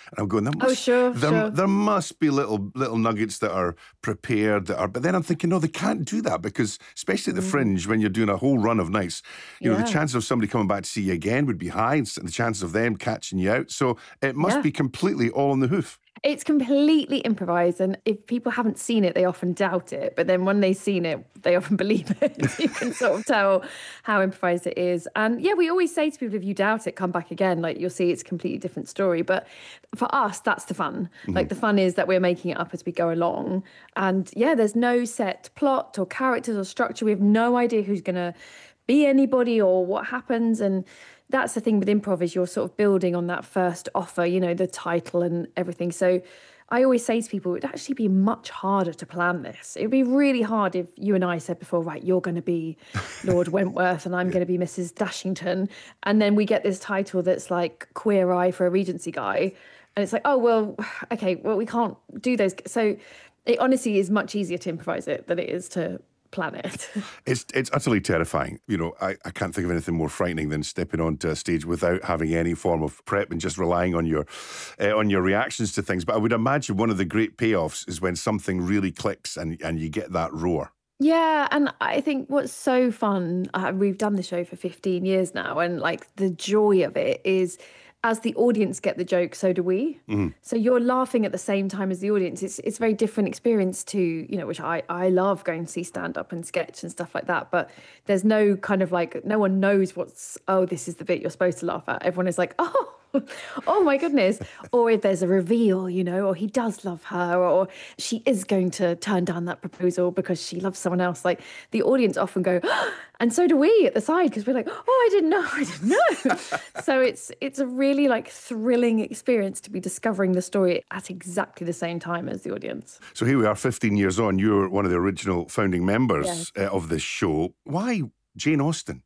And I'm going, Oh, sure, sure. there must be little nuggets that are prepared that are, but then I'm thinking, no, they can't do that because, especially at the Fringe, when you're doing a whole run of nights, the Yeah. chances of somebody coming back to see you again would be high, and the chances of them catching you out. So it must Yeah. be completely all on the hoof. It's completely improvised, and if people haven't seen it, they often doubt it. But then when they've seen it, they often believe it. You can sort of tell how improvised it is. And yeah, we always say to people, if you doubt it, come back again. Like you'll see it's a completely different story. But for us, that's the fun. Like the fun is that we're making it up as we go along. And yeah, there's no set plot or characters or structure. We have no idea who's going to be anybody or what happens. And that's the thing with improv is you're sort of building on that first offer, the title and everything. So I always say to people, it would actually be much harder to plan this. It would be really hard if you and I said before, right, you're going to be Lord Wentworth and I'm going to be Mrs. Dashington. And then we get this title that's like Queer Eye for a Regency guy. And it's like, oh, well, okay, well, we can't do those. So it honestly is much easier to improvise it than it is to plan it. It's utterly terrifying. I can't think of anything more frightening than stepping onto a stage without having any form of prep and just relying on your reactions to things. But I would imagine one of the great payoffs is when something really clicks and you get that roar. Yeah, and I think what's so fun, we've done the show for 15 years now, and like the joy of it is as the audience get the joke, so do we. So you're laughing at the same time as the audience. It's a very different experience to, which I love going to see stand up and sketch and stuff like that. But there's no kind of like, no one knows this is the bit you're supposed to laugh at. Everyone is like, oh, oh my goodness. Or if there's a reveal, or he does love her, or she is going to turn down that proposal because she loves someone else. Like the audience often go, oh, and so do we at the side, because we're like, oh, I didn't know. So it's a really like thrilling experience to be discovering the story at exactly the same time as the audience. So here we are, 15 years on. You're one of the original founding members of this show. Why Jane Austen?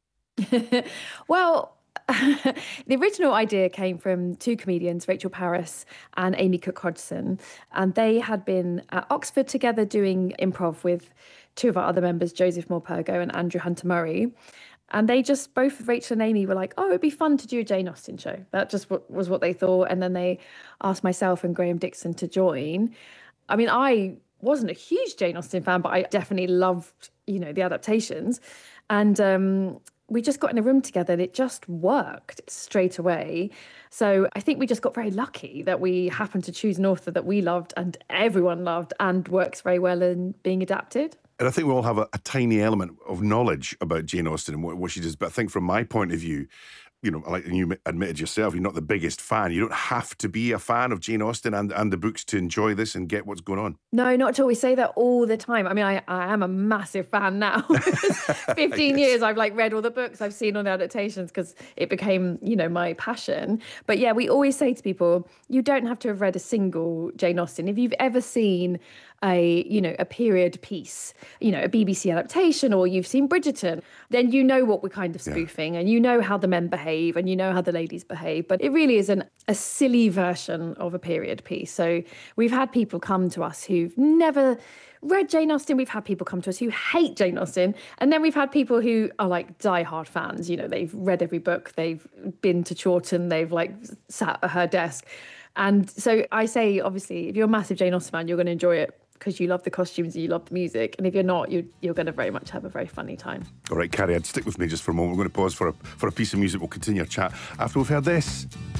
Well, the original idea came from two comedians, Rachel Parris and Amy Cook Hodgson, and they had been at Oxford together doing improv with two of our other members, Joseph Morpurgo and Andrew Hunter Murray. And they just, both Rachel and Amy were like, oh, it'd be fun to do a Jane Austen show. That just was what they thought. And then they asked myself and Graham Dixon to join. I mean, I wasn't a huge Jane Austen fan, but I definitely loved, the adaptations. And we just got in a room together and it just worked straight away. So I think we just got very lucky that we happened to choose an author that we loved and everyone loved and works very well in being adapted. And I think we all have a tiny element of knowledge about Jane Austen and what she does. But I think from my point of view, like you admitted yourself, you're not the biggest fan. You don't have to be a fan of Jane Austen and the books to enjoy this and get what's going on. No, not at all. We say that all the time. I mean, I am a massive fan now. 15 years, I've like read all the books, I've seen all the adaptations because it became, my passion. But yeah, we always say to people, you don't have to have read a single Jane Austen. If you've ever seen a period piece, a BBC adaptation, or you've seen Bridgerton, then you know what we're kind of spoofing and you know how the men behave and you know how the ladies behave. But it really is a silly version of a period piece. So we've had people come to us who've never read Jane Austen. We've had people come to us who hate Jane Austen. And then we've had people who are like diehard fans. They've read every book. They've been to Chawton. They've like sat at her desk. And so I say, obviously, if you're a massive Jane Austen fan, you're going to enjoy it because you love the costumes and you love the music. And if you're not, you're going to very much have a very funny time. All right, Carrie, stick with me just for a moment. We're going to pause for a piece of music. We'll continue our chat after we've heard this.